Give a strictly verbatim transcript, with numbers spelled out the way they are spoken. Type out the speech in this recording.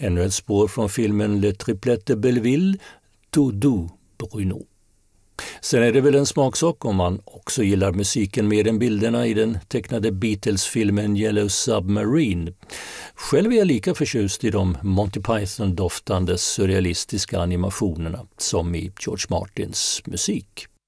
Ännu ett spår från filmen Le Triplette de Belleville, Tout doux Bruno. Sen är det väl en smaksak om man också gillar musiken mer än bilderna i den tecknade Beatles-filmen Yellow Submarine. Själv är jag lika förtjust i de Monty Python-doftande surrealistiska animationerna som i George Martins musik.